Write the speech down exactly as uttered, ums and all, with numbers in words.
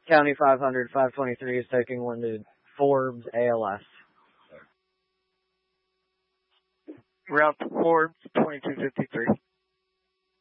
County five hundred, five twenty-three is taking one to Forbes A L S. Route to Forbes, twenty-two fifty-three.